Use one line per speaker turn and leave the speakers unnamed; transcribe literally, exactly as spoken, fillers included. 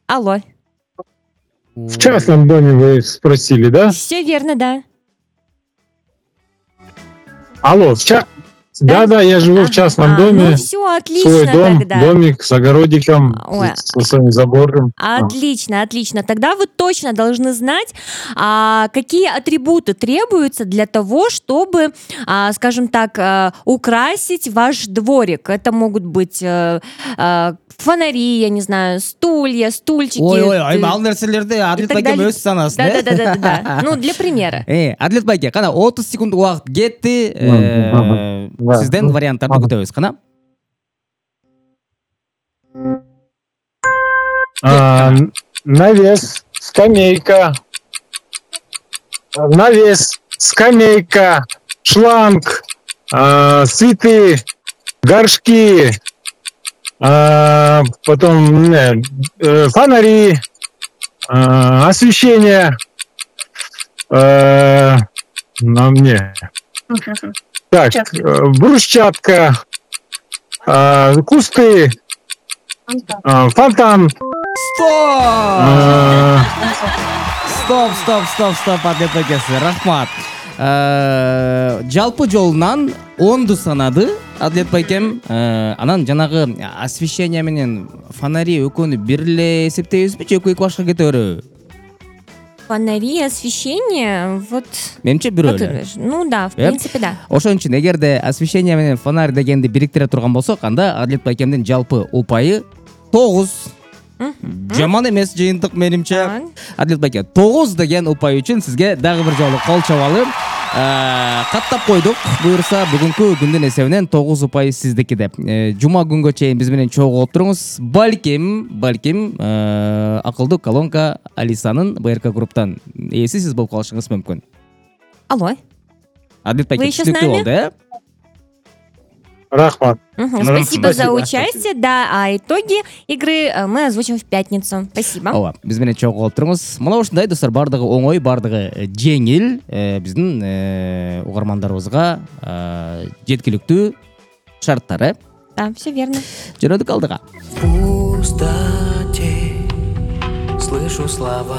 Алло.
В частном доме вы спросили, да?
Все верно, да.
Алло, в ча... Да, да, я живу в частном
А,
доме.
ну все, отлично
Свой дом,
тогда.
домик с огородиком,
Ой.
с- со своим забором.
Отлично, отлично. Тогда вы точно должны знать, а, какие атрибуты требуются для того, чтобы, а, скажем так, а, украсить ваш дворик. Это могут быть а, а, фонари, я не знаю, стулья, стульчики.
Ой, ой, ой,
э,
ал нерселерди
и
Адлет
так
байке
далее.
өз санасын,
Да,
э?
да, да, да, да, да. Ну, для примера.
Э, Адлет байке, кана отуз секунд убакыт кетти.
Мгм, да.
Сизден варианттарды
Ага.
күтөбүз, кана.
А, навес, скамейка, навес, скамейка, шланг, а, цветы, горшки, а, потом э, э, фонари, а, освещение. э, на мне. Так, э, брусчатка, а, кусты, а, фонтан.
Стоп!
а,
Стоп, стоп, стоп, стоп, Адлет байкеси, рахмат. Э, Жалпы жолунан онду санады Адлет байкем. Э, Анан жанагы освещение менен фонари экөөнү бир эле эсептейбизби же экөө эки башка кете береби?
Фонари, освещение, вот...
Менимче бирөө
вот
эле.
это ж. Ну да, в
Э?
принципе, да.
Ошон үчүн эгерде освещение менен фонарь дегенди бириктире турган болсок, анда Адлет байкемдин жалпы упайы тогуз. Жаман эмес жыйынтык менимче.
Так.
Адлет байке, тогуз деген упай үчүн сизге дагы бир жолу кол чабалы. Э, Каттап койдук. Буюрса бүгүнкү күндүн эсебинен тогуз упай сиздики деп. Э, Жума күнгө чейин биз менен чогулуп туруңуз. Балким, балким э, акылдуу колонка Алисанын БРК групптан ээси сиз болуп калышыңыз мүмкүн.
Алло.
Адлет
Вы
байке
еще с
түшүнүктүү
нами?
болду, э?
Мгм,
Рахмат.
Ну,
Спасибо за
спасибо.
участие. Да, а итоги игры э, мы озвучим в пятницу. Спасибо.
Ооба, биз менен чогулуп туруңуз. Мына ушундай достор, бардыгы оңой, бардыгы э, жеңил, э, биздин э, угармандарыбызга э, жеткиликтүү шарттар, э?
Да, все верно.
Жөнөдүк алдыга.
В пустоте слышу слова